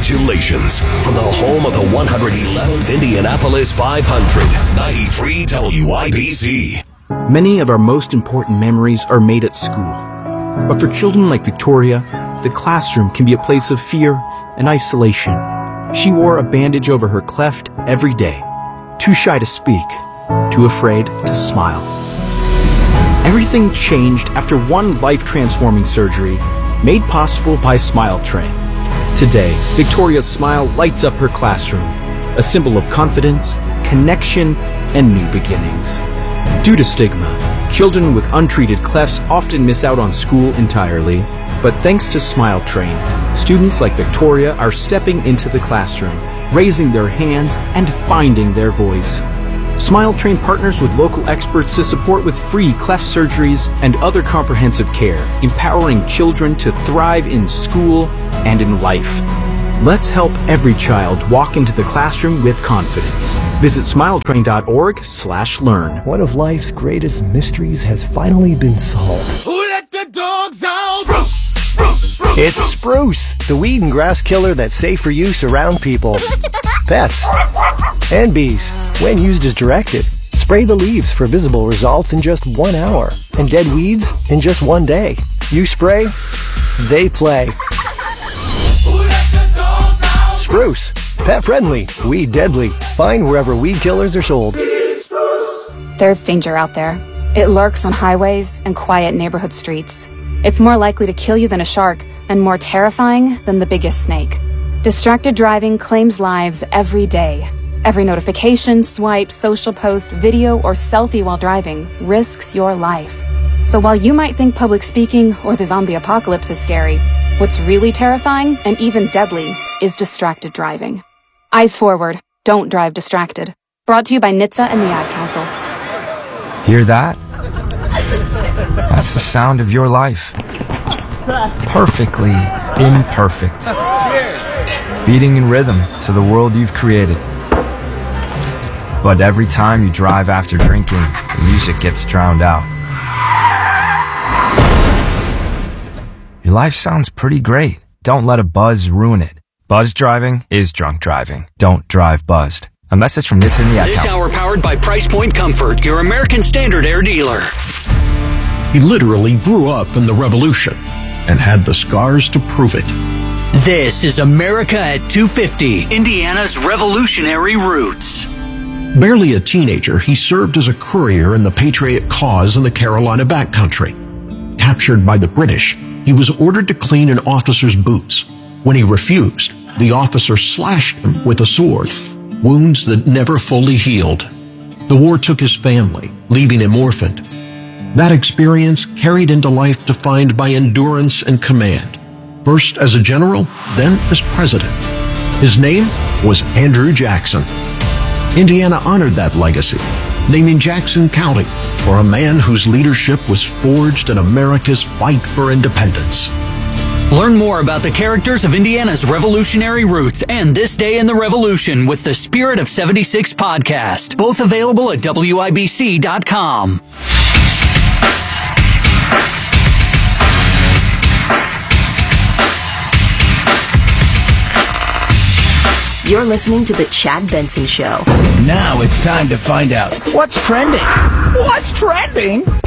Congratulations from the home of the 111th Indianapolis 500, 93 WIBC. Many of our most important memories are made at school. But for children like Victoria, the classroom can be a place of fear and isolation. She wore a bandage over her cleft every day, too shy to speak, too afraid to smile. Everything changed after one life-transforming surgery made possible by Smile Train. Today, Victoria's smile lights up her classroom, a symbol of confidence, connection, and new beginnings. Due to stigma, children with untreated clefts often miss out on school entirely, but thanks to Smile Train, students like Victoria are stepping into the classroom, raising their hands, and finding their voice. Smile Train partners with local experts to support with free cleft surgeries and other comprehensive care, empowering children to thrive in school and in life. Let's help every child walk into the classroom with confidence. Visit smiletrain.org/learn. One of life's greatest mysteries has finally been solved. Who let the dogs out? Spruce, Spruce, Spruce. It's Spruce, the weed and grass killer that's safe for use around people, pets, and bees. When used as directed, spray the leaves for visible results in just 1 hour, and dead weeds in just 1 day. You spray, they play. Spruce, pet friendly, weed deadly. Find wherever weed killers are sold. There's danger out there. It lurks on highways and quiet neighborhood streets. It's more likely to kill you than a shark, and more terrifying than the biggest snake. Distracted driving claims lives every day. Every notification, swipe, social post, video, or selfie while driving risks your life. So while you might think public speaking or the zombie apocalypse is scary, what's really terrifying and even deadly is distracted driving. Eyes forward, don't drive distracted. Brought to you by NHTSA and the Ad Council. Hear that? That's the sound of your life. Perfectly imperfect. Beating in rhythm to the world you've created. But every time you drive after drinking, the music gets drowned out. Your life sounds pretty great. Don't let a buzz ruin it. Buzz driving is drunk driving. Don't drive buzzed. A message from NHTSA and the Ad Council. This hour powered by Price Point Comfort, your American Standard Air dealer. He literally grew up in the Revolution and had the scars to prove it. This is America at 250, Indiana's revolutionary roots. Barely a teenager, he served as a courier in the Patriot cause in the Carolina backcountry. Captured by the British, he was ordered to clean an officer's boots. When he refused, the officer slashed him with a sword, wounds that never fully healed. The war took his family, leaving him orphaned. That experience carried into life defined by endurance and command, first as a general, then as president. His name was Andrew Jackson. Indiana honored that legacy, naming Jackson County for a man whose leadership was forged in America's fight for independence. Learn more about the characters of Indiana's revolutionary roots and This Day in the Revolution with the Spirit of 76 podcast, both available at WIBC.com. You're listening to The Chad Benson Show. Now it's time to find out what's trending. What's trending?